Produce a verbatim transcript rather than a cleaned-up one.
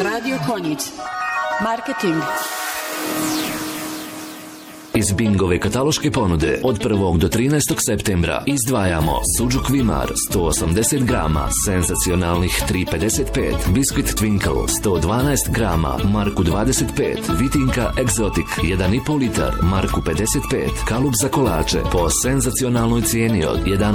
Radio Konjic. Marketing. Iz Bingove kataloške ponude od prvog do trinaestog septembra izdvajamo Suđuk Vimar sto osamdeset grama, senzacionalnih tri pedeset pet, Biskvit Twinkle sto dvanaest grama, Marku dvadeset pet, Vitinka Exotic jedan i po litar, Marku pedeset pet, kalup za kolače po senzacionalnoj cijeni od jedan